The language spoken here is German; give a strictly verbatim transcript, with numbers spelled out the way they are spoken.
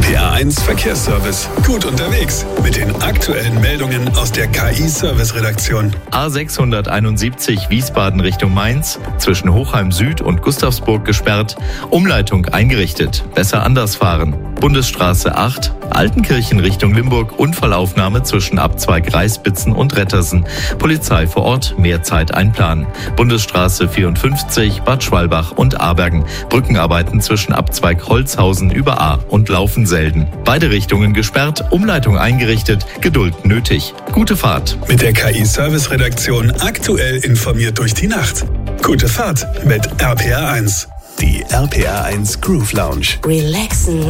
P A eins Verkehrsservice. Gut unterwegs mit den aktuellen Meldungen aus der K I-Service-Redaktion. A sechshunderteinundsiebzig Wiesbaden Richtung Mainz, zwischen Hochheim Süd und Gustavsburg gesperrt, Umleitung eingerichtet, besser anders fahren. Bundesstraße acht, Altenkirchen Richtung Limburg, Unfallaufnahme zwischen Abzweig Reißbitzen und Rettersen. Polizei vor Ort, mehr Zeit einplanen. Bundesstraße vierundfünfzig, Bad Schwalbach und Abergen. Brückenarbeiten zwischen Abzweig Holzhausen über A und Laufenselden. Beide Richtungen gesperrt, Umleitung eingerichtet, Geduld nötig. Gute Fahrt. Mit der K I-Service-Redaktion aktuell informiert durch die Nacht. Gute Fahrt mit R P R eins. Die R P R eins Groove Lounge. Relaxen